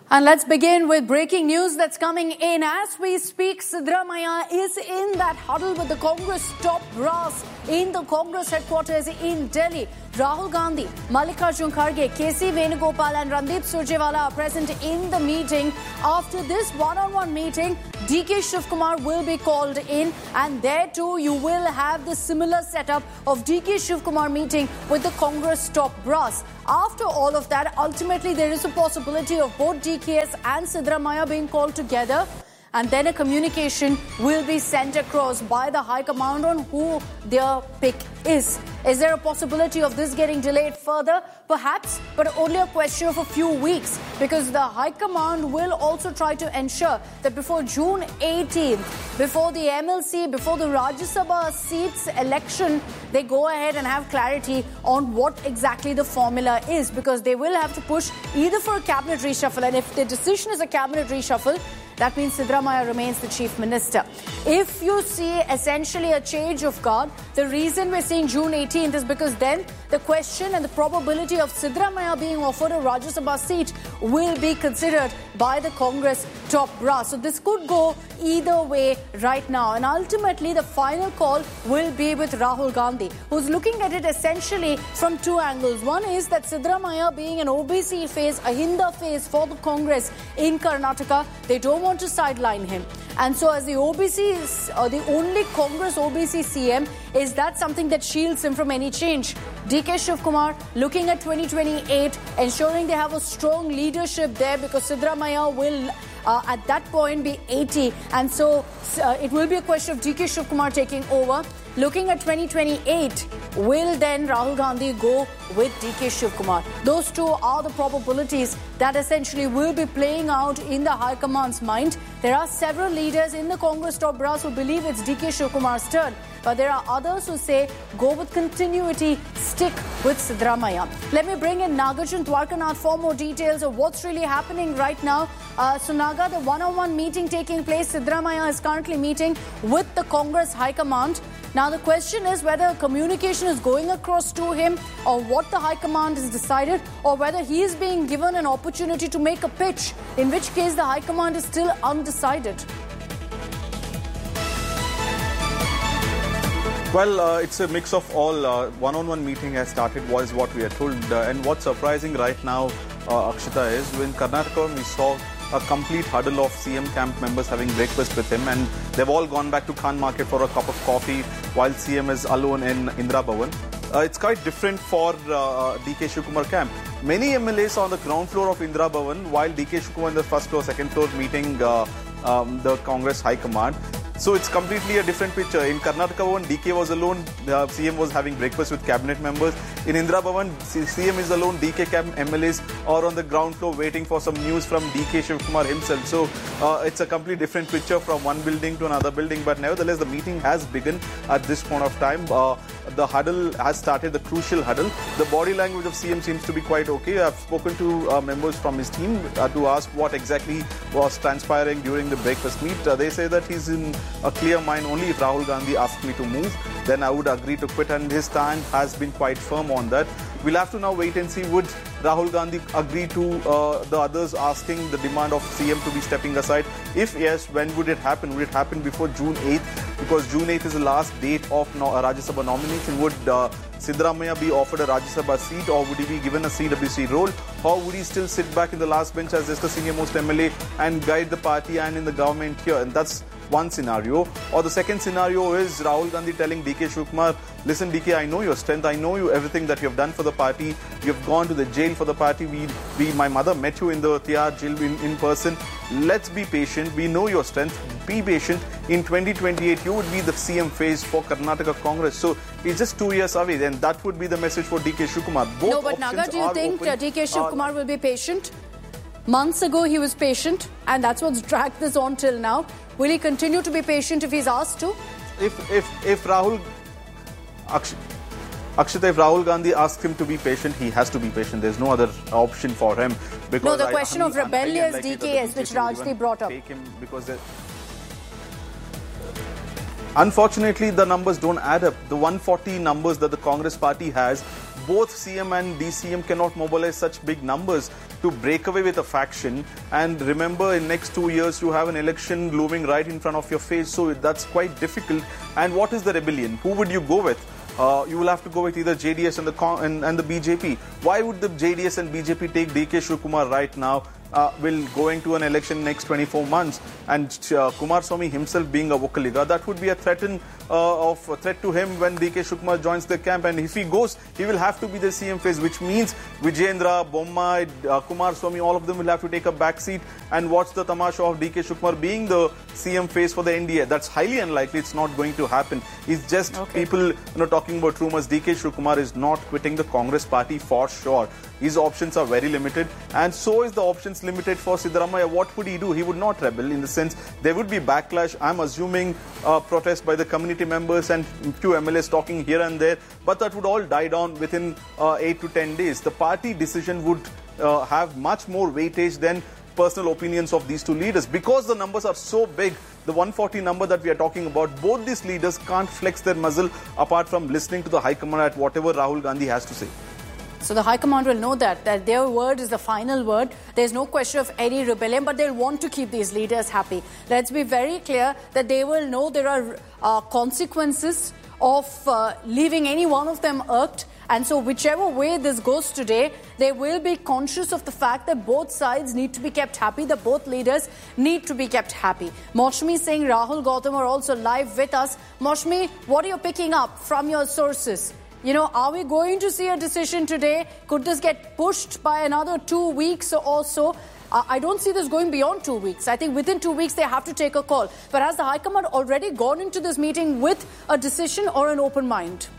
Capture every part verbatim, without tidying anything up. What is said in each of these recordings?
And let's begin with breaking news that's coming in. As we speak, Siddaramaiah is in that huddle with the Congress top brass in the Congress headquarters in Delhi. Rahul Gandhi, Mallikarjun Kharge, K C Venugopal and Randeep Surjewala are present in the meeting. After this one-on-one meeting, D K Shivkumar will be called in, and there too you will have the similar setup of D K Shivkumar meeting with the Congress top brass. After all of that, ultimately there is a possibility of both D K S and Siddaramaiah being called together, and then a communication will be sent across by the High Command on who their pick is. Is there a possibility of this getting delayed further? Perhaps, but only a question of a few weeks, because the High Command will also try to ensure that before June eighteenth, before the M L C, before the Rajya Sabha seats election, they go ahead and have clarity on what exactly the formula is, because they will have to push either for a cabinet reshuffle, and if the decision is a cabinet reshuffle, that means Siddaramaiah remains the chief minister. If you see essentially a change of guard, the reason we're seeing June eighteenth is because then the question and the probability of Siddaramaiah being offered a Rajya Sabha seat will be considered by the Congress top brass. So this could go either way right now. And ultimately, the final call will be with Rahul Gandhi, who's looking at it essentially from two angles. One is that Siddaramaiah being an O B C face, a Hindu face for the Congress in Karnataka, they don't want to sideline him. And so as the O B C, uh, the only Congress O B C C M, is that something that shields him from any change. D K Shivkumar looking at twenty twenty-eight, ensuring they have a strong leadership there, because Siddaramaiah will uh, at that point be eighty, and so uh, it will be a question of D K Shivkumar taking over. Looking at twenty twenty-eight, will then Rahul Gandhi go with D K Shivkumar? Those two are the probabilities that essentially will be playing out in the High Command's mind. There are several leaders in the Congress top brass who believe it's D K Shivkumar's turn, but there are others who say go with continuity, stick with Siddaramaiah. Let me bring in Nagarjun Dwarkanath for more details of what's really happening right now. Uh, so Naga, the one-on-one meeting taking place, Siddaramaiah is currently meeting with the Congress High Command. Now the question is whether communication is going across to him, or what the High Command has decided, or whether he is being given an opportunity to make a pitch, in which case the High Command is still undecided. Well, uh, it's a mix of all. Uh, one-on-one meeting has started, was what we are told. Uh, and what's surprising right now, uh, Akshita, is in Karnataka we saw a complete huddle of C M camp members having breakfast with him, and they've all gone back to Khan Market for a cup of coffee while C M is alone in Indira Bhavan. Uh, it's quite different for uh, D K Shivkumar camp. Many M L As on the ground floor of Indira Bhavan, while D K Shivkumar in the first floor, second floor meeting uh, um, the Congress High Command. So it's completely a different picture. In Karnataka, when D K was alone, the C M was having breakfast with cabinet members. In Indira Bhavan, C M is alone, D K camp M L As are on the ground floor waiting for some news from D K Shivkumar himself. So uh, it's a completely different picture from one building to another building. But nevertheless, the meeting has begun at this point of time. Uh, the huddle has started, the crucial huddle. The body language of C M seems to be quite okay. I've spoken to uh, members from his team uh, to ask what exactly was transpiring during the breakfast meet. Uh, they say that he's in a clear mind. Only if Rahul Gandhi asked me to move, then I would agree to quit, and his stand has been quite firm on that. We'll have to now wait and see, would Rahul Gandhi agree to uh, the others asking the demand of C M to be stepping aside? If yes, when would it happen? Would it happen before June eighth? Because June eighth is the last date of no- uh, Rajya Sabha nomination. Would uh, Siddaramaiah be offered a Rajya Sabha seat, or would he be given a C W C role? Or would he still sit back in the last bench as just a senior most M L A and guide the party and in the government here? And that's one scenario. Or the second scenario is Rahul Gandhi telling D K Shivkumar, listen D K, I know your strength, I know you everything that you have done for the party, you've gone to the jail for the party, we, we my mother met you in the Tihar jail in, in person, let's be patient, we know your strength, be patient, in twenty twenty-eight you would be the C M face for Karnataka Congress. So it's just two years away, then that would be the message for D K Shivkumar. Both no, but Naga, do you think uh, D K Shivkumar uh, will be patient? Months ago he was patient, and that's what's dragged this on till now. Will he continue to be patient if he's asked to? If if if Rahul Aksh, Akshita, if Rahul Gandhi asks him to be patient, he has to be patient. There's no other option for him. Because no, the question I, of rebellious D K S, which Rajdeep brought up. Take him because unfortunately, the numbers don't add up. The one hundred forty numbers that the Congress party has both C M and D C M cannot mobilize such big numbers to break away with a faction. And remember, in next two years, you have an election looming right in front of your face. So that's quite difficult. And what is the rebellion? Who would you go with? Uh, you will have to go with either J D S and the Con and, and the B J P. Why would the J D S and B J P take D K Shivakumar right now? Uh, will going to an election next twenty-four months, and uh, Kumaraswamy himself being a Vokaliga, that would be a threaten uh, of a threat to him when D K Shivakumar joins the camp. And if he goes, he will have to be the C M face, which means Vijayendra, Bommai, uh, Kumaraswamy, all of them will have to take a back seat and watch the tamasha of D K Shivakumar being the C M face for the N D A. That's highly unlikely. It's not going to happen. It's just okay. people you know talking about rumors. D K Shivakumar is not quitting the Congress party for sure. His options are very limited, and so is the options limited for Siddaramaiah. What would he do? He would not rebel, in the sense there would be backlash. I'm assuming uh, protest by the community members and few M L As talking here and there, but that would all die down within uh, eight to ten days. The party decision would uh, have much more weightage than personal opinions of these two leaders, because the numbers are so big. The one forty number that we are talking about, both these leaders can't flex their muzzle apart from listening to the High Command at whatever Rahul Gandhi has to say. So the High Command will know that, that their word is the final word. There's no question of any rebellion, but they'll want to keep these leaders happy. Let's be very clear that they will know there are uh, consequences of uh, leaving any one of them irked. And so whichever way this goes today, they will be conscious of the fact that both sides need to be kept happy, that both leaders need to be kept happy. Maushami Singh, Rahul Gautam are also live with us. Maushami, what are you picking up from your sources? You know, are we going to see a decision today? Could this get pushed by another two weeks or so? Uh, I don't see this going beyond two weeks. I think within two weeks they have to take a call. But has the High Command already gone into this meeting with a decision or an open mind?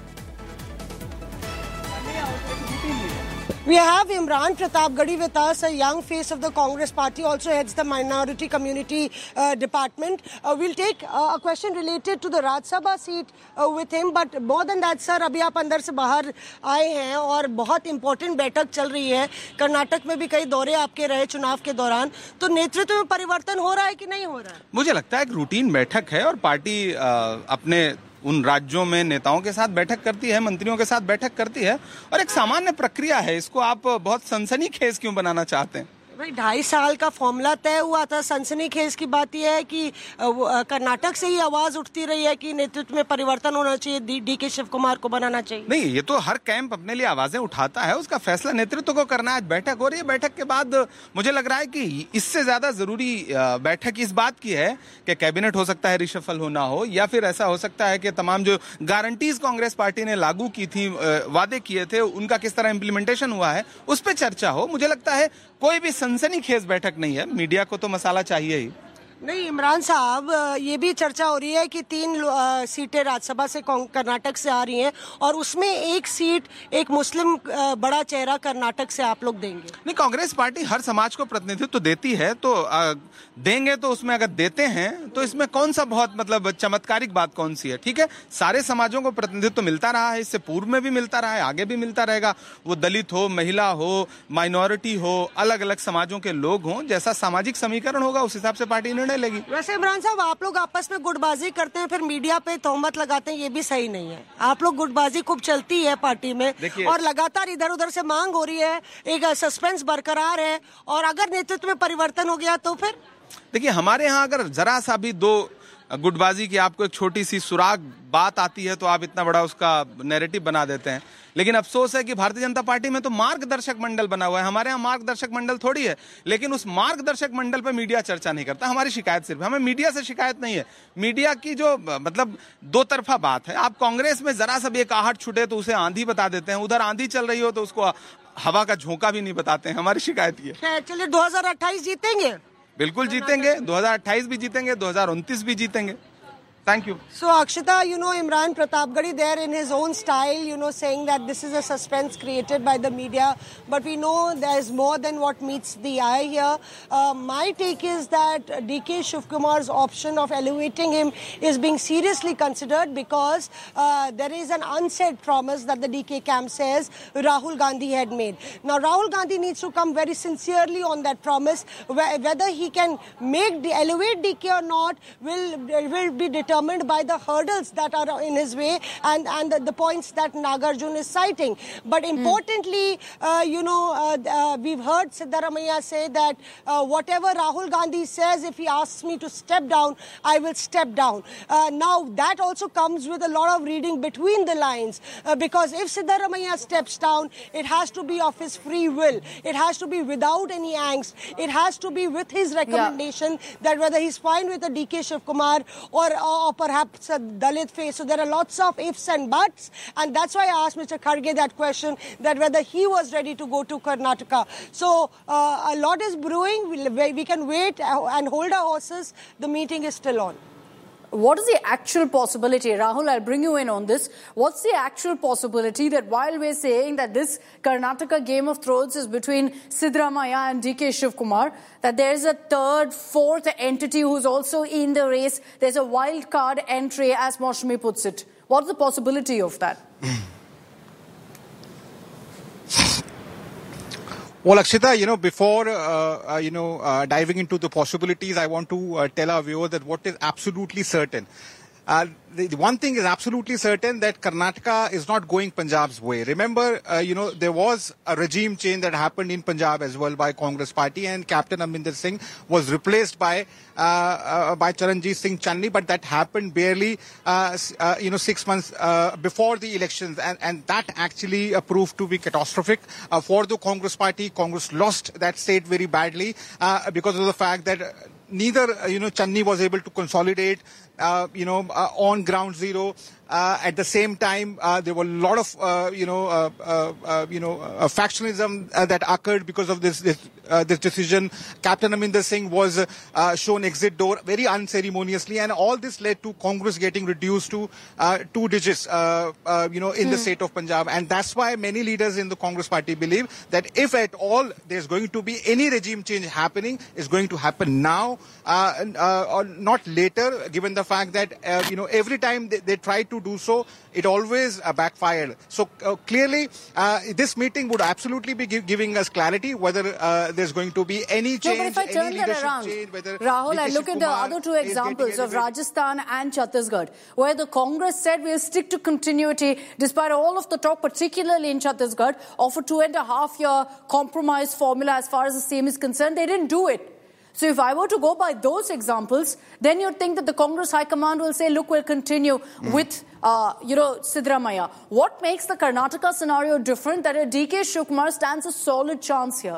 We have Imran Pratapgarhi with us, a young face of the Congress party, also heads the minority community uh, department. Uh, we'll take uh, a question related to the Rajya Sabha seat uh, with him, but more than that, sir, अभी आप अंदर से बाहर आए हैं और बहुत important बैठक चल रही है. कर्नाटक में भी कई दौरे आपके रहे चुनाव के दौरान, तो नेतृत्व में परिवर्तन हो रहा है कि नहीं हो रहा है? मुझे लगता है एक रूटीन बैठक है और पार्टी आ, अपने उन राज्यों में नेताओं के साथ बैठक करती है, मंत्रियों के साथ बैठक करती है और एक सामान्य प्रक्रिया है. इसको आप बहुत सनसनीखेज क्यों बनाना चाहते हैं? भाई ढाई साल का फॉर्मूला तय हुआ था. सनसनीखेज की बात यह है कि कर्नाटक से ही आवाज उठती रही है कि नेतृत्व में परिवर्तन होना चाहिए, डी के शिव कुमार को बनाना चाहिए. नहीं, ये तो हर कैंप अपने लिए आवाजें उठाता है, उसका फैसला नेतृत्व को करना है. आज बैठक हो रही है, बैठक के बाद मुझे लग रहा है कि इससे ज्यादा जरूरी बैठक इस बात की है कि कैबिनेट हो सकता है रिशफल होना हो, या फिर ऐसा हो सकता है कि तमाम जो गारंटीज कांग्रेस पार्टी ने लागू की थी, वादे किए थे, उनका किस तरह इंप्लीमेंटेशन हुआ है, उस पर चर्चा हो. मुझे लगता है कोई भी सनसनीखेज बैठक नहीं है. मीडिया को तो मसाला चाहिए ही. नहीं इमरान साहब, ये भी चर्चा हो रही है कि तीन सीटें राज्यसभा से कर्नाटक से आ रही हैं और उसमें एक सीट एक मुस्लिम बड़ा चेहरा कर्नाटक से आप लोग देंगे. नहीं, कांग्रेस पार्टी हर समाज को प्रतिनिधित्व देती है, तो आ, देंगे तो उसमें अगर देते हैं तो इसमें कौन सा बहुत मतलब चमत्कारिक बात कौन सी है? ठीक है, सारे समाजों को प्रतिनिधित्व मिलता रहा है, इससे पूर्व में भी मिलता रहा है, आगे भी मिलता रहेगा. वो दलित हो, महिला हो, माइनॉरिटी हो, अलग अलग समाजों के लोग हों, जैसा सामाजिक समीकरण होगा उस हिसाब से पार्टी निर्णय लेगी. वैसे इमरान साहब, आप लोग आपस में गुटबाजी करते हैं, फिर मीडिया पे तोहमत लगाते हैं, ये भी सही नहीं है. आप लोग गुटबाजी खूब चलती है पार्टी में और लगातार इधर उधर से मांग हो रही है, एक सस्पेंस बरकरार है, और अगर नेतृत्व में परिवर्तन हो गया तो फिर देखिए, हमारे यहाँ अगर जरा सा भी दो गुटबाजी की आपको एक छोटी सी सुराग बात आती है तो आप इतना बड़ा उसका नैरेटिव बना देते हैं. लेकिन अफसोस है कि भारतीय जनता पार्टी में तो मार्गदर्शक मंडल बना हुआ है. हमारे यहाँ मार्गदर्शक मंडल थोड़ी है, लेकिन उस मार्गदर्शक मंडल पे मीडिया चर्चा नहीं करता. हमारी शिकायत सिर्फ, हमें मीडिया से शिकायत नहीं है. मीडिया की जो मतलब दो तरफा बात है. आप कांग्रेस में जरा सा भी एक आहट छूटे तो उसे आंधी बता देते हैं, उधर आंधी चल रही हो तो उसको हवा का झोंका भी नहीं बताते हैं. हमारी शिकायत ये. चलिए, दो हजार अट्ठाईस जीतेंगे, बिल्कुल जीतेंगे. दो हजार अट्ठाईस भी जीतेंगे, दो हजार उनतीस भी जीतेंगे. Thank you. So, Akshita, you know, Imran Pratapgarhi there in his own style, you know, saying that this is a suspense created by the media. But we know there's more than what meets the eye here. Uh, my take is that D K Shivkumar's option of elevating him is being seriously considered because uh, there is an unsaid promise that the D K camp says Rahul Gandhi had made. Now, Rahul Gandhi needs to come very sincerely on that promise. Whether he can make the elevate D K or not will, will be determined determined by the hurdles that are in his way and, and the, the points that Nagarjun is citing. But importantly, mm. uh, you know, uh, uh, we've heard Siddaramaiah say that uh, whatever Rahul Gandhi says, if he asks me to step down, I will step down. Uh, now, that also comes with a lot of reading between the lines, uh, because if Siddaramaiah steps down, it has to be of his free will. It has to be without any angst. It has to be with his recommendation yeah. that whether he's fine with a D K Shivkumar or, or perhaps a Dalit face. So there are lots of ifs and buts, and that's why I asked Mister Kharge that question, that whether he was ready to go to Karnataka. So uh, a lot is brewing. We, we can wait and hold our horses. The meeting is still on. What is the actual possibility? Rahul, I'll bring you in on this. What's the actual possibility that while we're saying that this Karnataka Game of Thrones is between Siddaramaiah and D K Shivkumar, that there's a third, fourth entity who's also in the race? There's a wild card entry, as Maushami puts it. What's the possibility of that? Well, Akshita, you know, before, uh, uh, you know, uh, diving into the possibilities, I want to uh, tell our viewers that what is absolutely certain. Uh, the, the one thing is absolutely certain, that Karnataka is not going Punjab's way. Remember, uh, you know, there was a regime change that happened in Punjab as well by Congress party, and Captain Amrinder Singh was replaced by uh, uh, by Charanjit Singh Channi, but that happened barely, uh, uh, you know, six months uh, before the elections, and, and that actually uh, proved to be catastrophic uh, for the Congress party. Congress lost that state very badly uh, because of the fact that neither, uh, you know, Channi was able to consolidate, uh, you know, uh, on ground zero. Uh, at the same time, uh, there were a lot of, uh, you know, uh, uh, uh, you know, uh, factionalism uh, that occurred because of this this, uh, this decision. Captain Amrinder Singh was uh, uh, shown exit door very unceremoniously, and all this led to Congress getting reduced to uh, two digits, uh, uh, you know, in mm. the state of Punjab. And that's why many leaders in the Congress party believe that if at all there's going to be any regime change happening, it's going to happen now, uh, uh, or not later, given the fact that, uh, you know, every time they, they try to do so, it always uh, backfired. So uh, clearly, uh, this meeting would absolutely be give, giving us clarity whether uh, there's going to be any change, no, but if I turn any that leadership around, change. Whether Rahul, I look at the other two examples of Rajasthan and Chhattisgarh, where the Congress said we'll stick to continuity despite all of the talk, particularly in Chhattisgarh, of a two and a half year compromise formula as far as the same is concerned. They didn't do it. So if I were to go by those examples, then you'd think that the Congress High Command will say, look, we'll continue mm. with, uh, you know, Siddaramaiah. What makes the Karnataka scenario different, that a D K Shivkumar stands a solid chance here?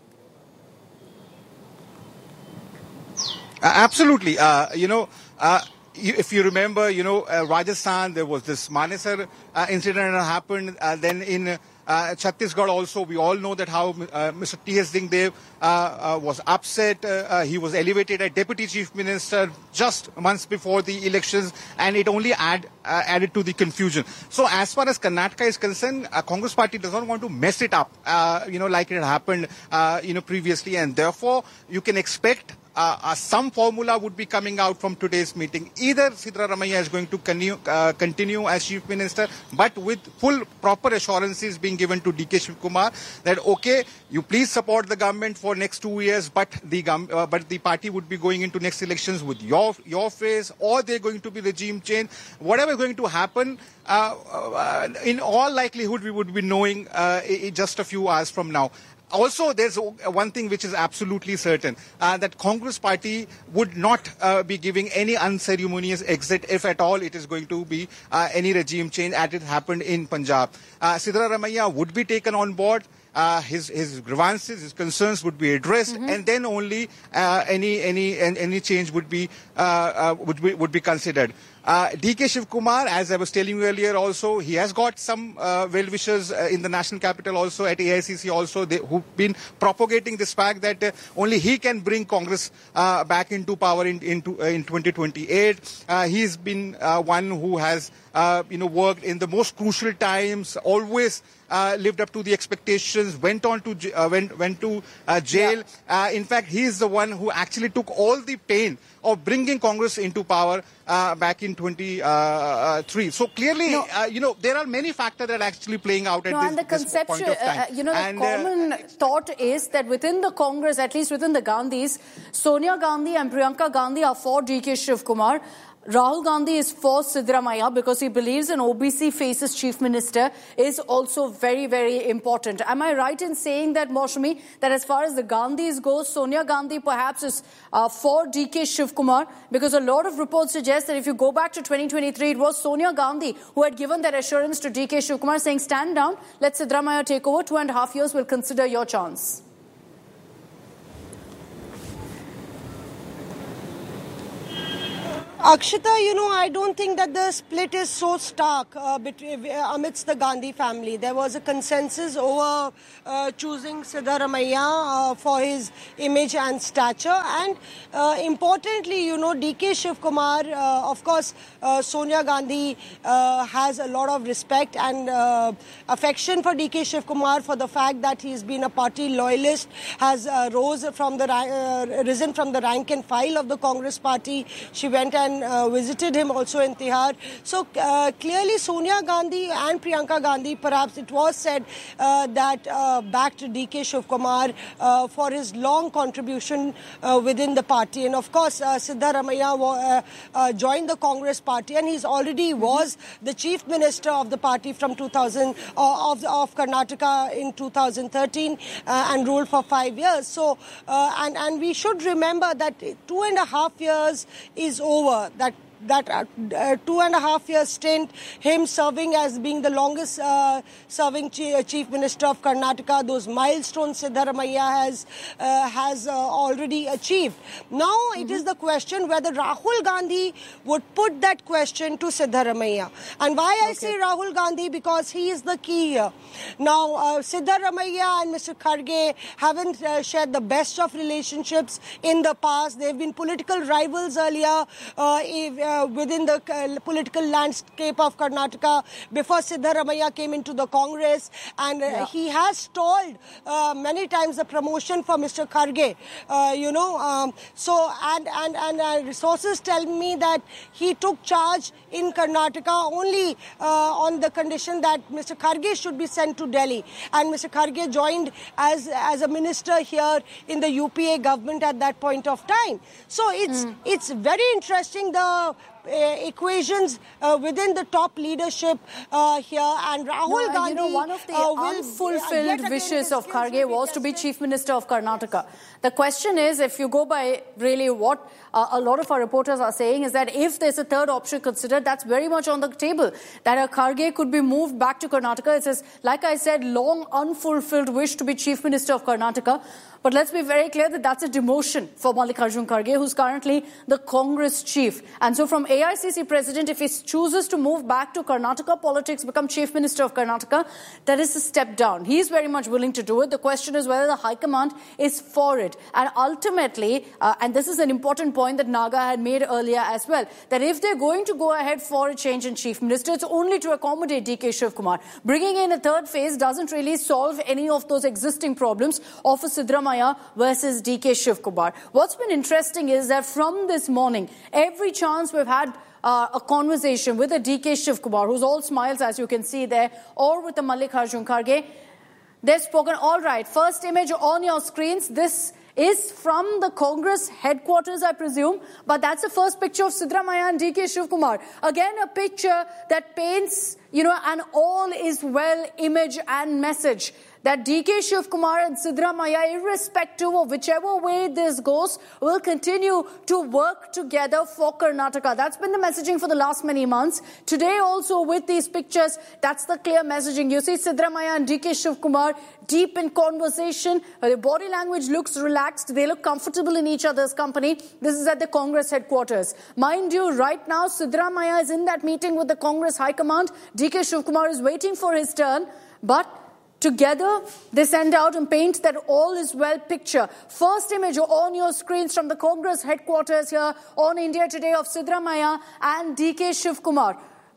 Uh, absolutely. Uh, you know, uh, if you remember, you know, uh, Rajasthan, there was this Manesar uh, incident that happened. Uh, then in uh, Uh, Chhattisgarh also, we all know that how uh, Mister T S Singdev uh, uh, was upset. Uh, uh, he was elevated as Deputy Chief Minister just months before the elections, and it only add, uh, added to the confusion. So as far as Karnataka is concerned, uh, Congress party does not want to mess it up, uh, you know, like it had happened, uh, you know, previously, and therefore you can expect Uh, uh, some formula would be coming out from today's meeting. Either Siddaramaiah is going to continue, uh, continue as Chief Minister, but with full proper assurances being given to D K Shivkumar that, okay, you please support the government for next two years, but the uh, but the party would be going into next elections with your your face, or they're going to be regime change. Whatever is going to happen, uh, uh, in all likelihood, we would be knowing uh, just a few hours from now. Also, there's one thing which is absolutely certain, uh, that Congress party would not uh, be giving any unceremonious exit, if at all it is going to be uh, any regime change as it happened in Punjab. Uh, Siddaramaiah would be taken on board. Uh, his his grievances, his concerns would be addressed, mm-hmm. and then only uh, any any any change would be uh, uh, would be would be considered. Uh, D K Shivkumar, as I was telling you earlier, also he has got some uh, well-wishers uh, in the national capital, also at A I C C, also they, who've been propagating this fact that uh, only he can bring Congress uh, back into power in into uh, in twenty twenty-eight. Uh, he's been uh, one who has uh, you know worked in the most crucial times, always uh, lived up to the expectations, went on to uh, went went to uh, jail. Yeah. Uh, in fact, he is the one who actually took all the pain of bringing Congress into power uh, back in twenty-three. So clearly, no. uh, you know, there are many factors that are actually playing out at no, this, and the this point of time. Uh, you know, and, the common uh, thought is that within the Congress, at least within the Gandhis, Sonia Gandhi and Priyanka Gandhi are for D K Shivkumar. Rahul Gandhi is for Siddaramaiah because he believes an O B C faces chief minister is also very, very important. Am I right in saying that, Maushami, that as far as the Gandhis go, Sonia Gandhi perhaps is uh, for D K Shivkumar? Because a lot of reports suggest that if you go back to twenty twenty-three, it was Sonia Gandhi who had given that assurance to D K Shivkumar saying, stand down, let Siddaramaiah take over, two and a half years, we'll consider your chance. Akshita, you know, I don't think that the split is so stark uh, between, uh, amidst the Gandhi family. There was a consensus over uh, choosing Siddaramaiah uh, for his image and stature. And uh, importantly, you know, D K Shivkumar, uh, of course, uh, Sonia Gandhi uh, has a lot of respect and uh, affection for D K Shivkumar for the fact that he's been a party loyalist, has uh, rose from the uh, risen from the rank and file of the Congress party. She went and And, uh, visited him also in Tihar. So uh, clearly Sonia Gandhi and Priyanka Gandhi, perhaps it was said uh, that uh, backed D K Shivkumar uh, for his long contribution uh, within the party. And of course, uh, Siddaramaiah uh, uh, joined the Congress party, and he's already was the chief minister of the party from two thousand uh, of, of Karnataka in two thousand thirteen uh, and ruled for five years. So uh, and and we should remember that two and a half years is over. That that uh, uh, two and a half year stint, him serving as being the longest uh, serving chief, chief minister of Karnataka, those milestones Siddaramaiah has uh, has uh, already achieved. Now mm-hmm. it is the question whether Rahul Gandhi would put that question to Siddaramaiah. And why okay. I say Rahul Gandhi, because he is the key here. Now uh, Siddaramaiah and Mister Kharge haven't uh, shared the best of relationships in the past. They've been political rivals earlier. Uh, if, uh, Uh, within the uh, political landscape of Karnataka before Siddaramaiah came into the Congress, and uh, yeah. he has stalled uh, many times the promotion for Mister Kharge. Uh, you know, um, so and and and uh, resources tell me that he took charge in Karnataka only uh, on the condition that Mister Kharge should be sent to Delhi, and Mister Kharge joined as as a minister here in the U P A government at that point of time. So it's mm. it's very interesting the Uh, equations uh, within the top leadership uh, here, and Rahul no, Gandhi. You know, one of the uh, will, unfulfilled uh, wishes of Kharge was to be chief minister of Karnataka. The question is, if you go by really what uh, a lot of our reporters are saying, is that if there's a third option considered, that's very much on the table. That a Kharge could be moved back to Karnataka. It's this, like I said, long unfulfilled wish to be chief minister of Karnataka. But let's be very clear that that's a demotion for Mallikarjun Kharge, who's currently the Congress chief. And so from A I C C president, if he chooses to move back to Karnataka politics, become chief minister of Karnataka, that is a step down. He's very much willing to do it. The question is whether the High Command is for it. And ultimately, uh, and this is an important point that Naga had made earlier as well, that if they're going to go ahead for a change in chief minister, it's only to accommodate D K Shivkumar. Bringing in a third phase doesn't really solve any of those existing problems of a Siddaramaiah versus D K Shivkumar. What's been interesting is that from this morning, every chance we've had uh, a conversation with a D K Shivkumar, who's all smiles as you can see there, or with the Mallikarjun Kharge, they've spoken, all right, first image on your screens, this is from the Congress headquarters, I presume, but that's the first picture of Siddaramaiah and D K Shivkumar. Again, a picture that paints, you know, an all is well image and message. That D K Shivkumar and Siddaramaiah, irrespective of whichever way this goes, will continue to work together for Karnataka. That's been the messaging for the last many months. Today also with these pictures, that's the clear messaging. You see Siddaramaiah and D K Shivkumar deep in conversation. Their body language looks relaxed. They look comfortable in each other's company. This is at the Congress headquarters. Mind you, right now Siddaramaiah is in that meeting with the Congress High Command. D K Shivkumar is waiting for his turn. But together, they send out and paint that all is well picture. First image on your screens from the Congress headquarters here on India Today of Siddaramaiah and D K Shivkumar.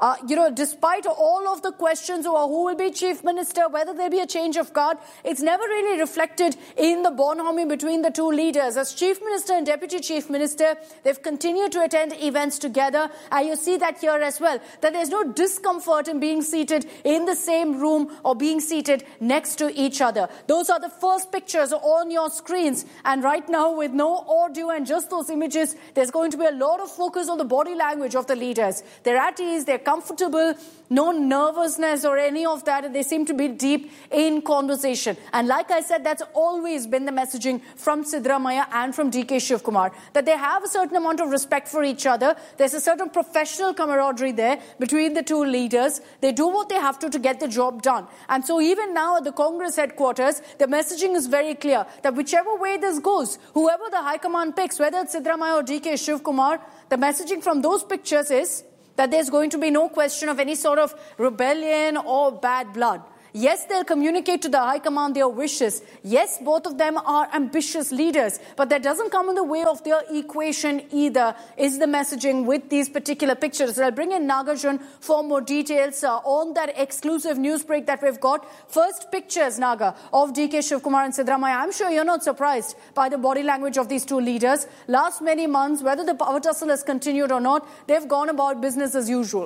Uh, you know, despite all of the questions over who will be chief minister, whether there'll be a change of guard, it's never really reflected in the bonhomie between the two leaders. As chief minister and deputy chief minister, they've continued to attend events together. And you see that here as well, that there's no discomfort in being seated in the same room or being seated next to each other. Those are the first pictures on your screens. And right now, with no audio and just those images, there's going to be a lot of focus on the body language of the leaders. They're at ease, they're comfortable, no nervousness or any of that, and they seem to be deep in conversation. And like I said, that's always been the messaging from Siddaramaiah and from D K Shivkumar, that they have a certain amount of respect for each other. There's a certain professional camaraderie there between the two leaders. They do what they have to to get the job done. And so even now at the Congress headquarters, the messaging is very clear that whichever way this goes, whoever the High Command picks, whether it's Siddaramaiah or D K Shivkumar, the messaging from those pictures is that there's going to be no question of any sort of rebellion or bad blood. Yes, they'll communicate to the High Command their wishes. Yes, both of them are ambitious leaders, but that doesn't come in the way of their equation either, is the messaging with these particular pictures. So I'll bring in Nagarjun for more details uh, on that exclusive news break that we've got. First pictures, Naga, of D K Shivkumar and Siddaramaiah. I'm sure you're not surprised by the body language of these two leaders. Last many months, whether the power tussle has continued or not, they've gone about business as usual.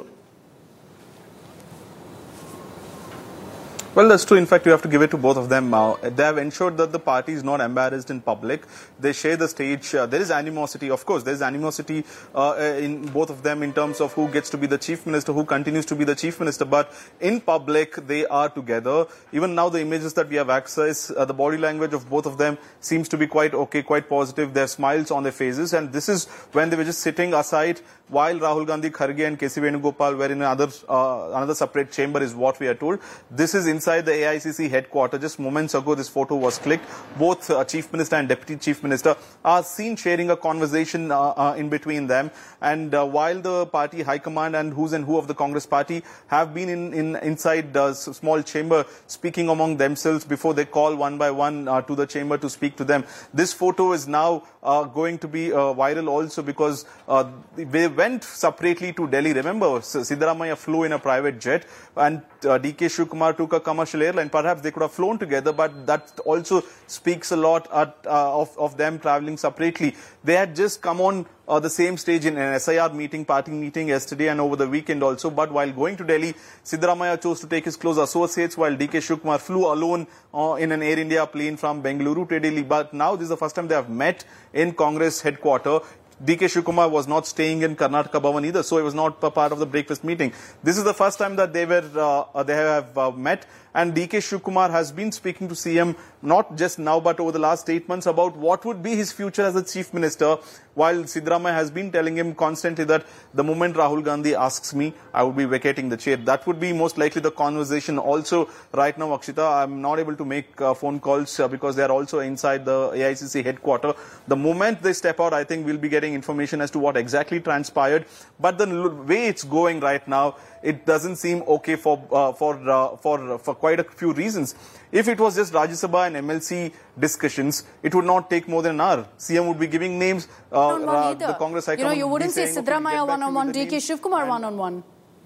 Well, that's true. In fact, you have to give it to both of them. Uh, they have ensured that the party is not embarrassed in public. They share the stage. Uh, there is animosity, of course. There is animosity uh, in both of them in terms of who gets to be the chief minister, who continues to be the chief minister. But in public, they are together. Even now, the images that we have access, uh, the body language of both of them seems to be quite okay, quite positive. There are smiles on their faces. And this is when they were just sitting aside while Rahul Gandhi, Kharge and K C Venugopal were in another, uh, another separate chamber, is what we are told. This is inside the A I C C headquarters. Just moments ago, this photo was clicked. Both uh, Chief Minister and Deputy Chief Minister are seen sharing a conversation uh, uh, in between them. And uh, while the party high command and who's and who of the Congress party have been in, in inside the small chamber speaking among themselves before they call one by one uh, to the chamber to speak to them. This photo is now uh, going to be uh, viral also because uh, they went separately to Delhi. Remember, Siddaramaiah flew in a private jet and uh, D K Shivkumar took a commercial airline. Perhaps they could have flown together, but that also speaks a lot at, uh, of, of them traveling separately. They had just come on uh, the same stage in an S I R meeting, party meeting yesterday and over the weekend also. But while going to Delhi, Siddaramaiah chose to take his close associates while D K Shivkumar flew alone uh, in an Air India plane from Bengaluru to Delhi. But now this is the first time they have met in Congress headquarters. D K Shivkumar was not staying in Karnataka Bhavan either, so he was not a part of the breakfast meeting. This is the first time that they were uh, they have uh, met, and D K Shivkumar has been speaking to C M not just now but over the last eight months about what would be his future as a chief minister, while Siddaramaiah has been telling him constantly that the moment Rahul Gandhi asks me, I would be vacating the chair. That would be most likely the conversation. Also, right now, Akshita, I'm not able to make uh, phone calls uh, because they are also inside the A I C C headquarters. The moment they step out, I think we'll be getting information as to what exactly transpired. But the way it's going right now, it doesn't seem okay for uh, for uh, for uh, for quite a few reasons. If it was just Rajya Sabha and M L C discussions, it would not take more than an hour. C M would be giving names. Uh, uh, the Congress High You know, you wouldn't say Siddaramaiah one-on-one, D K Shivkumar one-on-one.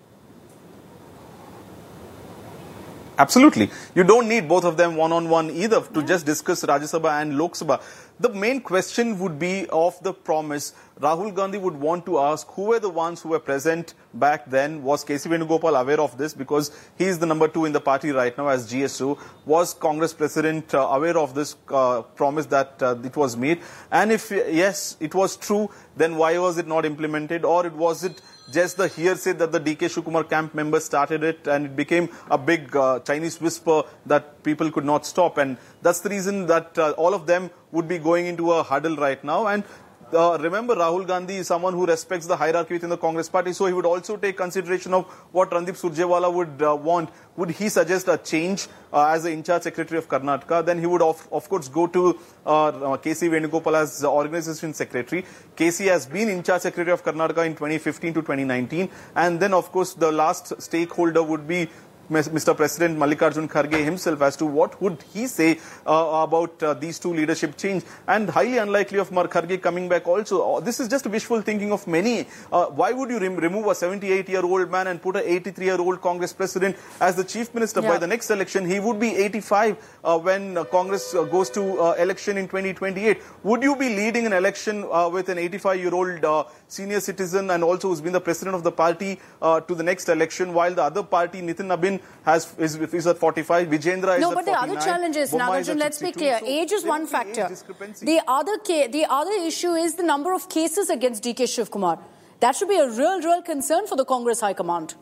Absolutely. You don't need both of them one-on-one either to yeah. just discuss Rajya Sabha and Lok Sabha. The main question would be of the promise. Rahul Gandhi would want to ask who were the ones who were present back then. Was K C Venugopal aware of this? Because he is the number two in the party right now as G S O. Was Congress President uh, aware of this uh, promise that uh, it was made? And if yes, it was true, then why was it not implemented? Or it was it just the hearsay that the D K Shivkumar camp members started it and it became a big uh, Chinese whisper that people could not stop? And that's the reason that uh, all of them would be going into a huddle right now. And Uh, remember, Rahul Gandhi is someone who respects the hierarchy within the Congress party, so he would also take consideration of what Randeep Surjewala would uh, want. Would he suggest a change uh, as the in-charge secretary of Karnataka? Then he would, of, of course, go to uh, K C Venugopal as the organization secretary. K C has been in-charge secretary of Karnataka in twenty fifteen to twenty nineteen. And then, of course, the last stakeholder would be Mister President Mallikarjun Kharge himself as to what would he say uh, about uh, these two leadership change, and highly unlikely of Mar Kharge coming back also. Uh, this is just wishful thinking of many. Uh, why would you rem remove a seventy-eight-year-old man and put an eighty-three-year-old Congress president as the chief minister? Yeah. By the next election, he would be eighty-five uh, when uh, Congress uh, goes to uh, election in twenty twenty-eight. Would you be leading an election uh, with an eighty-five-year-old uh, senior citizen and also who's been the president of the party uh, to the next election, while the other party, Nitin Nabin, has is, is at forty-five, Vijendra is no, at forty-nine. No, but the other challenge is, Nagarjun, let's be clear, so age is one factor. The other, the other issue is the number of cases against D K Shivkumar. That should be a real, real concern for the Congress High Command.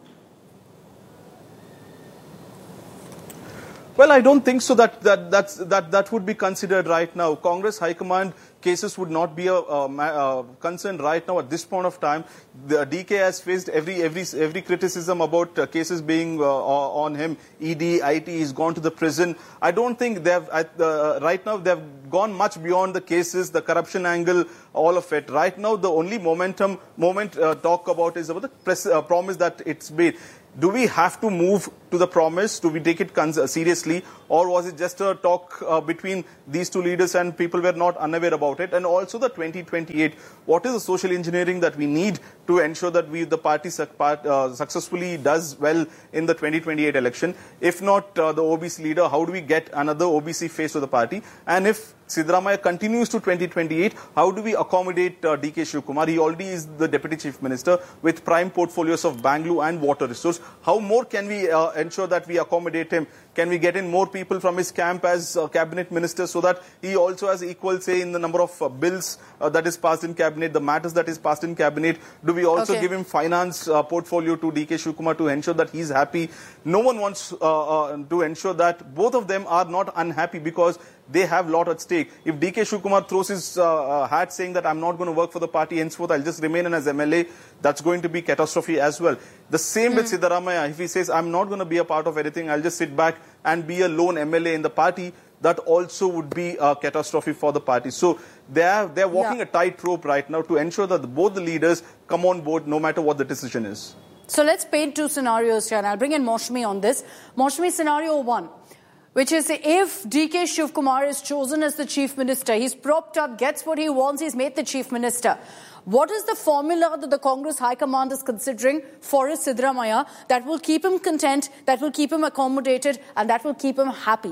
Well, I don't think so that that that's, that that would be considered right now. Congress High Command cases would not be a, a, a concern right now at this point of time. The D K has faced every every every criticism about uh, cases being uh, on him. E D, I T, he's gone to the prison. I don't think they've at the, right now they've gone much beyond the cases, the corruption angle, all of it. Right now, the only momentum moment uh, talk about is about the press, uh, promise that it's made. Do we have to move to the promise? Do we take it seriously? Or was it just a talk uh, between these two leaders and people were not unaware about it? And also the twenty twenty-eight, what is the social engineering that we need to ensure that we, the party uh, successfully does well in the twenty twenty-eight election? If not uh, the O B C leader, how do we get another O B C face to the party? And if Siddaramaiah continues to twenty twenty-eight, how do we accommodate uh, D K Shivkumar? He already is the Deputy Chief Minister with prime portfolios of Bangalore and water resource. How more can we uh, ensure that we accommodate him? Can we get in more people from his camp as uh, cabinet minister so that he also has equal say in the number of uh, bills uh, that is passed in cabinet, the matters that is passed in cabinet? Do we also okay. give him finance uh, portfolio to D K Shivkumar to ensure that he's happy? No one wants uh, uh, to ensure that both of them are not unhappy because they have a lot at stake. If D K Shivkumar throws his uh, hat saying that I'm not going to work for the party henceforth, I'll just remain as M L A, that's going to be catastrophe as well. The same mm. with Siddaramaiah. If he says I'm not going to be a part of anything, I'll just sit back and be a lone M L A in the party, that also would be a catastrophe for the party. So they're, they're walking yeah. a tightrope right now to ensure that both the leaders come on board no matter what the decision is. So let's paint two scenarios here, and I'll bring in Moushumi on this. Moushumi, scenario one, which is if D K Shivkumar is chosen as the Chief Minister, he's propped up, gets what he wants, he's made the Chief Minister. What is the formula that the Congress High Command is considering for his Siddaramaiah that will keep him content, that will keep him accommodated, and that will keep him happy?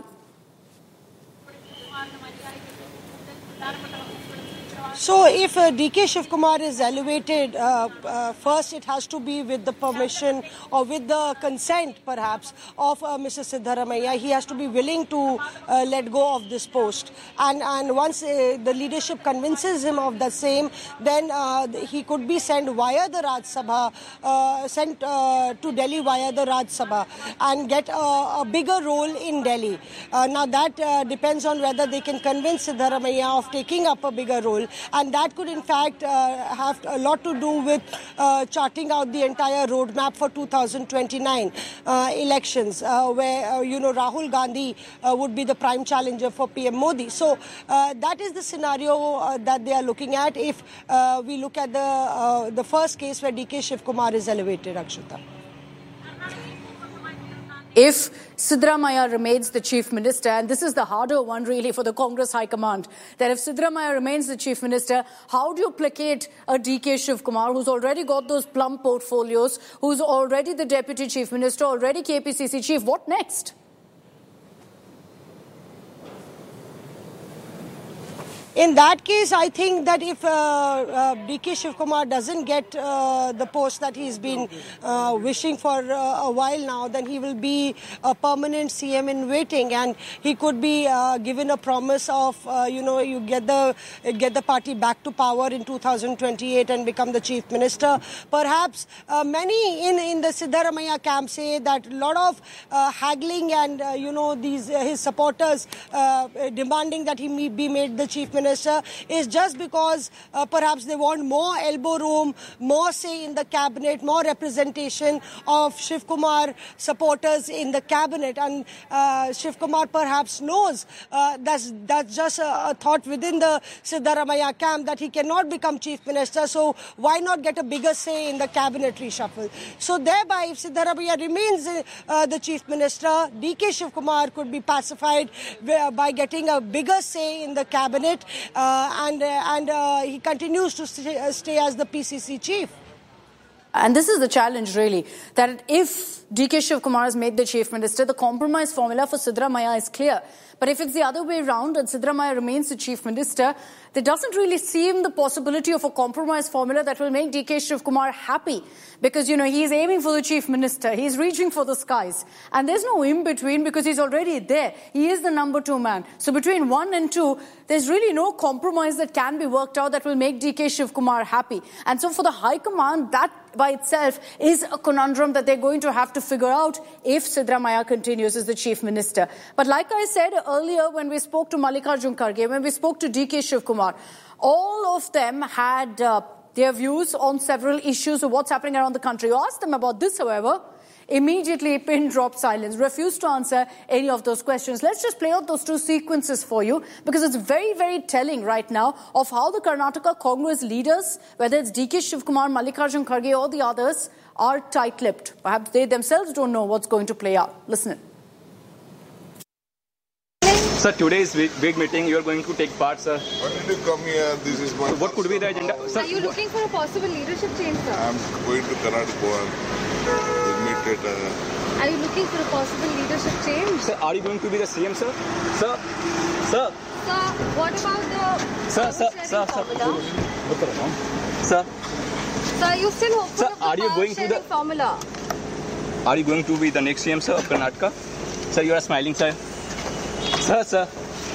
So if uh, D K Shivkumar is elevated, uh, uh, first it has to be with the permission or with the consent perhaps of uh, Mister Siddaramaiah. He has to be willing to uh, let go of this post. And, and once uh, the leadership convinces him of the same, then uh, he could be sent via the Raj Sabha, uh, sent uh, to Delhi via the Raj Sabha and get a, a bigger role in Delhi. Uh, now that uh, depends on whether they can convince Siddaramaiah of taking up a bigger role. And that could, in fact, uh, have a lot to do with uh, charting out the entire roadmap for two thousand twenty-nine uh, elections, uh, where, uh, you know, Rahul Gandhi uh, would be the prime challenger for P M Modi. So uh, that is the scenario uh, that they are looking at if uh, we look at the, uh, the first case where D K Shivkumar is elevated, Akshita. If Siddaramaiah remains the Chief Minister, and this is the harder one really for the Congress High Command, that if Siddaramaiah remains the Chief Minister, how do you placate a D K Shivkumar who's already got those plum portfolios, who's already the Deputy Chief Minister, already K P C C Chief? What next? In that case, I think that if uh, uh, D K Shivkumar doesn't get uh, the post that he's been uh, wishing for uh, a while now, then he will be a permanent C M in waiting, and he could be uh, given a promise of, uh, you know, you get the get the party back to power in two thousand twenty-eight and become the Chief Minister. Perhaps uh, many in, in the Siddaramaiah camp say that a lot of uh, haggling and, uh, you know, these uh, his supporters uh, demanding that he be made the Chief Minister minister is just because uh, perhaps they want more elbow room, more say in the cabinet, more representation of Shiv Kumar supporters in the cabinet. And uh, Shiv Kumar perhaps knows uh, that's, that's just a, a thought within the Siddaramaiah camp that he cannot become chief minister. So why not get a bigger say in the cabinet reshuffle? So thereby, if Siddaramaiah remains uh, the chief minister, D K Shiv Kumar could be pacified by getting a bigger say in the cabinet, uh, and uh, and uh, he continues to stay, uh, stay as the P C C chief. And this is the challenge, really, that if D K Shiv Kumar has made the chief minister, the compromise formula for Siddaramaiah is clear. But if it's the other way around and Siddaramaiah remains the chief minister, there doesn't really seem the possibility of a compromise formula that will make D K Shiv Kumar happy. Because, you know, he's aiming for the chief minister. He's reaching for the skies. And there's no in-between because he's already there. He is the number two man. So between one and two, there's really no compromise that can be worked out that will make D K Shiv Kumar happy. And so for the High Command, that by itself is a conundrum that they're going to have to figure out if Siddaramaiah continues as the chief minister. But like I said earlier when we spoke to Mallikarjun Kharge, when we spoke to D K Shiv Kumar, all of them had uh, their views on several issues of what's happening around the country. You asked them about this, however, immediately pin drop silence, refused to answer any of those questions. Let's just play out those two sequences for you because it's very, very telling right now of how the Karnataka Congress leaders, whether it's D K Shiv Kumar, Mallikarjun Kharge or the others, are tight-lipped. Perhaps they themselves don't know what's going to play out. Listen in. Sir, today's big, big meeting, you are going to take part, sir. Why did you come here? This is my. So what could be the agenda? Sir, are you looking for a possible leadership change, sir? I'm going to Karnataka and meet at. Uh, are you looking for a possible leadership change? Sir, are you going to be the C M, sir? Sir, sir. Sir, what about the sir, sir, sir, formula? Sir. Sir, are you still hopeful sir, of the are you power going to the formula? Are you going to be the next C M, sir, of Karnataka? Sir, you are smiling, sir. Sir, sir.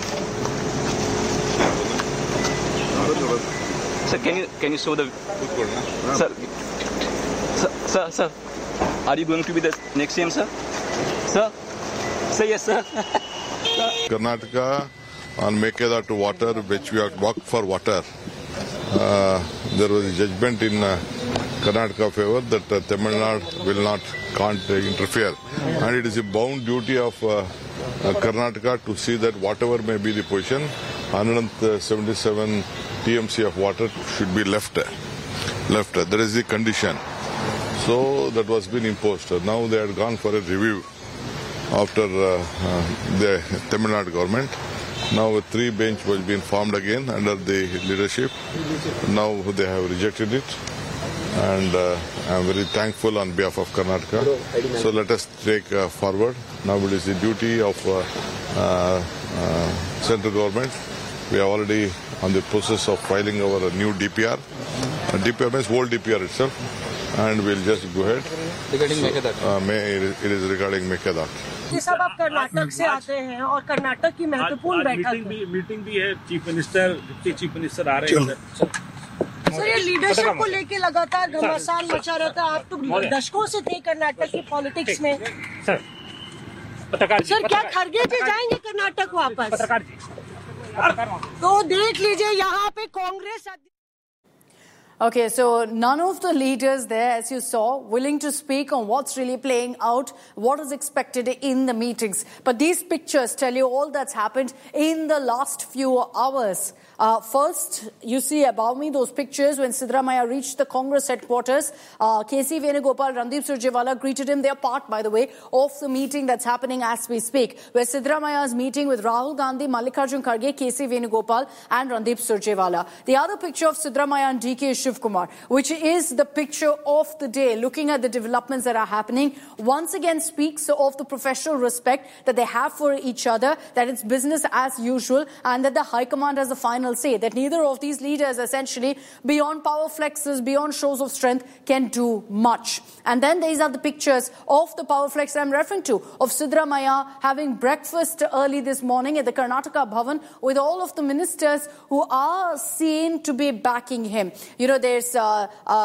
Sir, can you can you show the sir, sir, sir, sir, are you going to be the next C M, sir? Sir, say yes, sir. Karnataka on Mekedatu water, which we have worked for water. Uh, there was a judgment in uh, Karnataka favor that uh, Tamil Nadu will not can't uh, interfere, and it is a bound duty of uh, uh, Karnataka to see that whatever may be the position, one hundred seventy-seven T M C of water should be left. Left. That is the condition. So that was been imposed. Now they had gone for a review after uh, uh, the Tamil Nadu government. Now a three bench was being formed again under the leadership. Now they have rejected it. And uh, I am very thankful on behalf of Karnataka. So let us take uh, forward. Now it is the duty of uh, uh, uh, central government. We are already on the process of filing our new D P R. Uh, D P R means whole D P R itself. And we'll just go ahead. Regarding so, Mekedatu. Uh, may, it is regarding Mekedatu. ये सब आप कर्नाटक से आते हैं और कर्नाटक की महत्वपूर्ण बैठक मीटिंग भी मीटिंग भी है chief minister deputy chief minister आ रहे हैं सर ये लीडरशिप को लेके लगातार घमासान मचा रहता है आप तो दशकों से थे कर्नाटक की पॉलिटिक्स में सर पत्रकार सर क्या खरगे जी जाएंगे कर्नाटक वापस पत्रकार जी तो देख लीजिए यहाँ पे Congress Okay, so none of the leaders there, as you saw, willing to speak on what's really playing out, what is expected in the meetings. But these pictures tell you all that's happened in the last few hours. Uh, first, you see above me those pictures when Siddaramaiah reached the Congress headquarters. Uh, K C Venugopal, Randeep Surjewala greeted him. They're part, by the way, of the meeting that's happening as we speak, where Siddaramaiah is meeting with Rahul Gandhi, Mallikarjun Kharge, K C Venugopal and Randeep Surjewala. The other picture of Siddaramaiah and D K Shiv Kumar, which is the picture of the day, looking at the developments that are happening, once again speaks of the professional respect that they have for each other, that it's business as usual, and that the High Command has the final say, that neither of these leaders essentially, beyond power flexes, beyond shows of strength, can do much. And then these are the pictures of the power flex I'm referring to, of Siddaramaiah having breakfast early this morning at the Karnataka Bhavan with all of the ministers who are seen to be backing him. You know, there's uh, uh,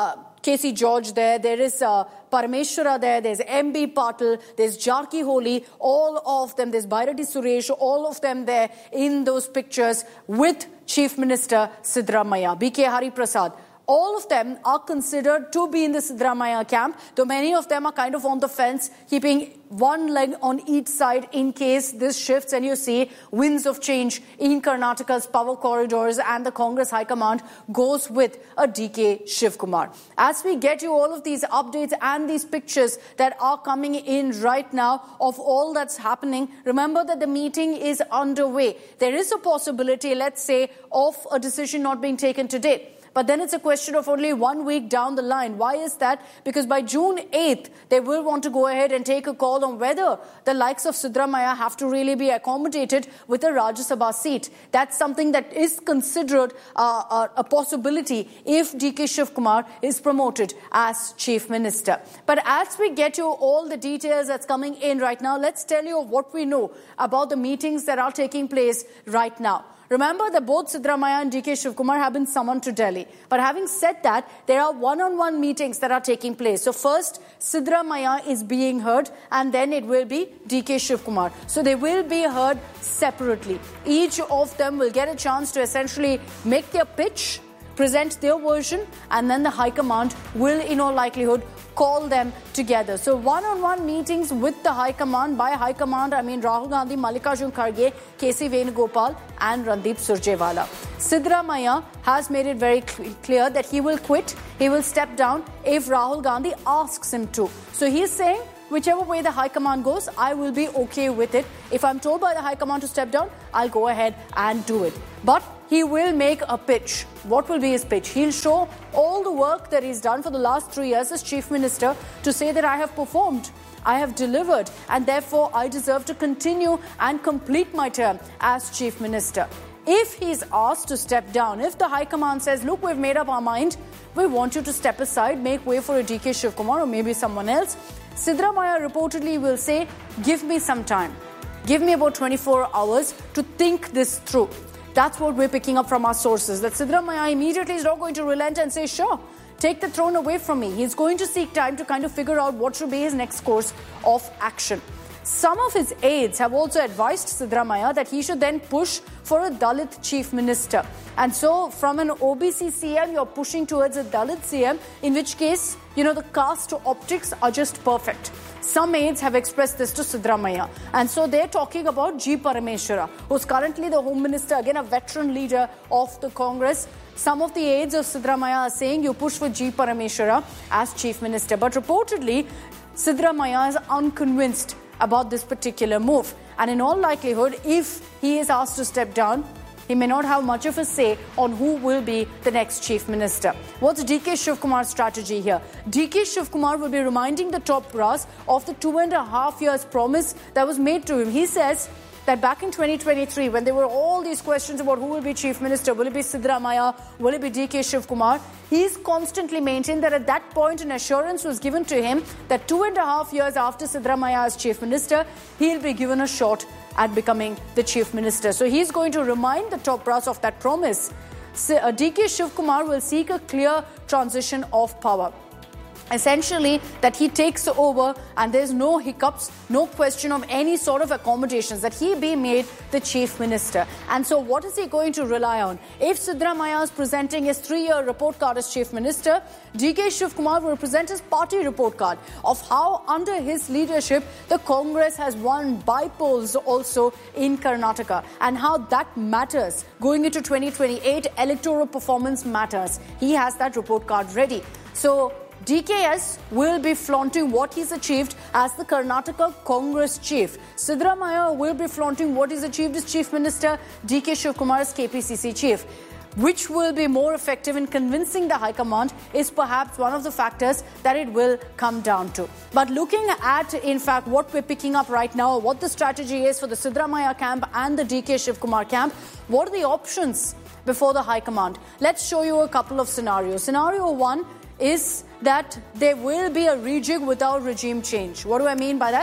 K C George there, there is uh, Parameshwara there, there's M B Patil, there's Jarkiholi, all of them, there's Bhairati Suresh, all of them there in those pictures with Chief Minister Siddaramaiah, B K Hari Prasad. All of them are considered to be in the Siddaramaiah camp, though many of them are kind of on the fence, keeping one leg on each side in case this shifts and you see winds of change in Karnataka's power corridors and the Congress High Command goes with a D K Shivkumar. As we get you all of these updates and these pictures that are coming in right now of all that's happening, remember that the meeting is underway. There is a possibility, let's say, of a decision not being taken today. But then it's a question of only one week down the line. Why is that? Because by June eighth, they will want to go ahead and take a call on whether the likes of Siddaramaiah have to really be accommodated with a Rajya Sabha seat. That's something that is considered uh, a possibility if D K Shivkumar is promoted as Chief Minister. But as we get you all the details that's coming in right now, let's tell you what we know about the meetings that are taking place right now. Remember that both Siddaramaiah and D K Shivkumar have been summoned to Delhi. But having said that, there are one-on-one meetings that are taking place. So first, Siddaramaiah is being heard and then it will be D K Shivkumar. So they will be heard separately. Each of them will get a chance to essentially make their pitch, present their version, and then the High Command will, in all likelihood, call them together. So one-on-one meetings with the High Command. By High Command, I mean Rahul Gandhi, Mallikarjun Kharge, K C Venugopal and Randeep Surjewala. Siddaramaiah has made it very cl- clear that he will quit, he will step down if Rahul Gandhi asks him to. So he is saying, whichever way the High Command goes, I will be okay with it. If I'm told by the High Command to step down, I'll go ahead and do it. But he will make a pitch. What will be his pitch? He'll show all the work that he's done for the last three years as Chief Minister to say that I have performed, I have delivered, and therefore I deserve to continue and complete my term as Chief Minister. If he's asked to step down, if the High Command says, look, we've made up our mind, we want you to step aside, make way for a D K Shivkumar or maybe someone else, Siddaramaiah reportedly will say, give me some time. Give me about twenty-four hours to think this through. That's what we're picking up from our sources, that Siddaramaiah immediately is not going to relent and say, sure, take the throne away from me. He's going to seek time to kind of figure out what should be his next course of action. Some of his aides have also advised Siddaramaiah that he should then push for a Dalit Chief Minister. And so from an O B C C M, you're pushing towards a Dalit C M, in which case, you know, the caste optics are just perfect. Some aides have expressed this to Siddaramaiah. And so they're talking about G. Parameshwara, who's currently the Home Minister, again a veteran leader of the Congress. Some of the aides of Siddaramaiah are saying you push for G. Parameshwara as Chief Minister. But reportedly, Siddaramaiah is unconvinced about this particular move. And in all likelihood, if he is asked to step down, he may not have much of a say on who will be the next Chief Minister. What's D K Shivkumar's strategy here? D K Shivkumar will be reminding the top brass of the two and a half years promise that was made to him. He says that back in twenty twenty-three, when there were all these questions about who will be Chief Minister, will it be Siddaramaiah, will it be D K Shivkumar, he's constantly maintained that at that point an assurance was given to him that two and a half years after Siddaramaiah as Chief Minister, he'll be given a shot at becoming the Chief Minister. So he's going to remind the top brass of that promise. So, uh, D K Shivkumar will seek a clear transition of power. Essentially, that he takes over and there's no hiccups, no question of any sort of accommodations, that he be made the Chief Minister. And so what is he going to rely on? If Siddaramaiah is presenting his three-year report card as Chief Minister, D K Shivkumar will present his party report card of how under his leadership the Congress has won by polls also in Karnataka and how that matters. Going into twenty twenty-eight, electoral performance matters. He has that report card ready. So D K S will be flaunting what he's achieved as the Karnataka Congress chief. Siddaramaiah will be flaunting what he's achieved as Chief Minister, D K Shivkumar as K P C C chief. Which will be more effective in convincing the High Command is perhaps one of the factors that it will come down to. But looking at, in fact, what we're picking up right now, what the strategy is for the Siddaramaiah camp and the D K Shivkumar camp, what are the options before the High Command? Let's show you a couple of scenarios. Scenario one is that there will be a rejig without regime change. What do I mean by that?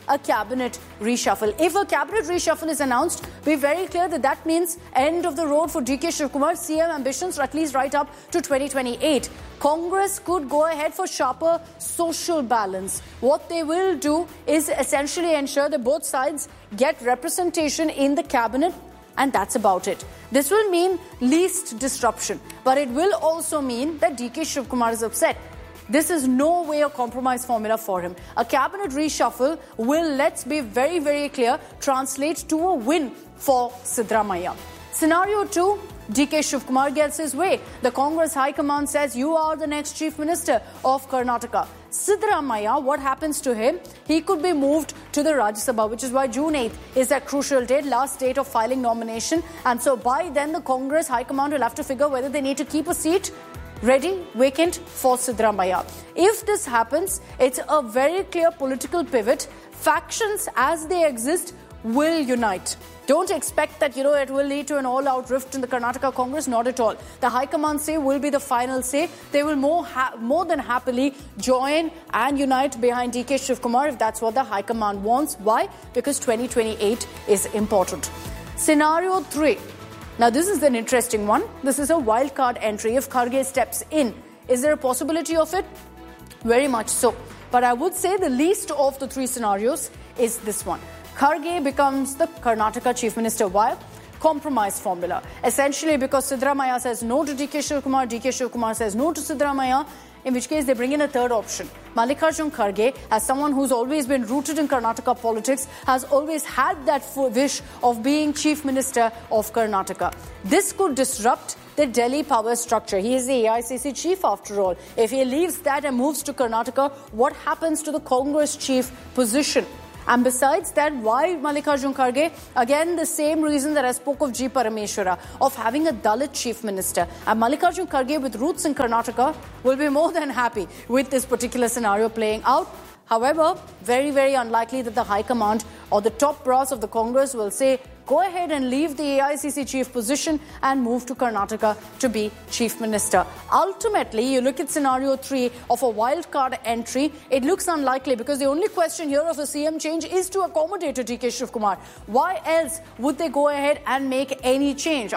a cabinet reshuffle. If a cabinet reshuffle is announced, be very clear that that means end of the road for D K Shivkumar's C M ambitions, or at least right up to twenty twenty-eight. Congress could go ahead for sharper social balance. What they will do is essentially ensure that both sides get representation in the cabinet, and that's about it. This will mean least disruption, but it will also mean that D K Shivkumar is upset. This is no way a compromise formula for him. A cabinet reshuffle will, let's be very, very clear, translate to a win for Siddaramaiah. Scenario two, D K Shivkumar gets his way. The Congress High Command says, you are the next Chief Minister of Karnataka. Siddaramaiah, what happens to him? He could be moved to the Rajya Sabha, which is why June eighth is that crucial date, last date of filing nomination. And so by then, the Congress High Command will have to figure whether they need to keep a seat ready, vacant for Siddaramaiah. If this happens, it's a very clear political pivot. Factions as they exist will unite. Don't expect that, you know, it will lead to an all-out rift in the Karnataka Congress. Not at all. The High Command say will be the final say. They will more, ha- more than happily join and unite behind D K Shivkumar if that's what the High Command wants. Why? Because twenty twenty-eight is important. Scenario three. Now, this is an interesting one. This is a wildcard entry. If Kharge steps in, is there a possibility of it? Very much so. But I would say the least of the three scenarios is this one. Kharge becomes the Karnataka Chief Minister. Why? Compromise formula. Essentially because Siddaramaiah says no to D K Shivkumar, D K Shivkumar says no to Siddaramaiah, in which case they bring in a third option. Mallikarjun Kharge, as someone who's always been rooted in Karnataka politics, has always had that wish of being Chief Minister of Karnataka. This could disrupt the Delhi power structure. He is the A I C C chief after all. If he leaves that and moves to Karnataka, what happens to the Congress chief position? And besides that, why Mallikarjun Kharge? Again, the same reason that I spoke of G. Parameshwara, of having a Dalit chief minister. And Mallikarjun Kharge, with roots in Karnataka, will be more than happy with this particular scenario playing out. However, very, very unlikely that the High Command or the top brass of the Congress will say, go ahead and leave the A I C C chief position and move to Karnataka to be chief minister. Ultimately, you look at scenario three of a wildcard entry, it looks unlikely because the only question here of a C M change is to accommodate a D K Shivkumar. Why else would they go ahead and make any change?